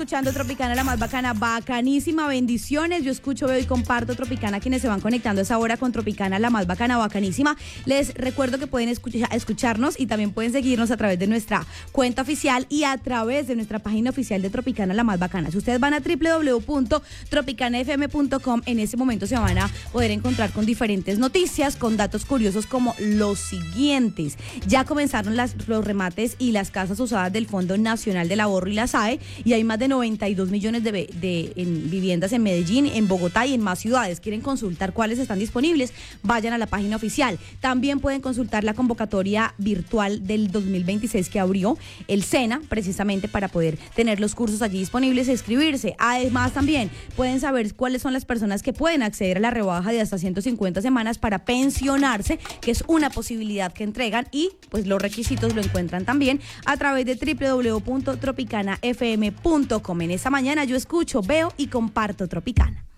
escuchando Tropicana, la más bacana, bacanísima, bendiciones. Yo escucho, veo y comparto Tropicana, quienes se van conectando a esa hora con Tropicana, la más bacana, bacanísima. Les recuerdo que pueden escucharnos y también pueden seguirnos a través de nuestra cuenta oficial y a través de nuestra página oficial de Tropicana, la más bacana. Si ustedes van a www.tropicanafm.com, en ese momento se van a poder encontrar con diferentes noticias, con datos curiosos como los siguientes. Ya comenzaron los remates y las casas usadas del Fondo Nacional del Ahorro y la SAE, y hay más de 92 millones de viviendas en Medellín, en Bogotá y en más ciudades. ¿Quieren consultar cuáles están disponibles? Vayan a la página oficial. También pueden consultar la convocatoria virtual del 2026 que abrió el SENA, precisamente para poder tener los cursos allí disponibles e inscribirse. Además, también pueden saber cuáles son las personas que pueden acceder a la rebaja de hasta 150 semanas para pensionarse, que es una posibilidad que entregan, y pues los requisitos lo encuentran también a través de www.tropicanafm.com. En esta mañana yo escucho, veo y comparto Tropicana.